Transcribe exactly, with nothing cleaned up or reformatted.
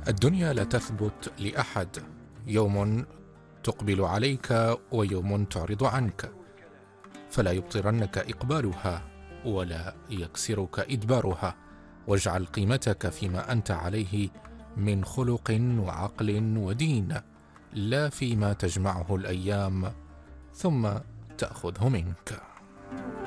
الدنيا لا تثبت لأحد، يوم تقبل عليك ويوم تعرض عنك، فلا يبطرنك إقبالها ولا يكسرك إدبارها، واجعل قيمتك فيما أنت عليه من خلق وعقل ودين، لا فيما تجمعه الأيام ثم تأخذه منك.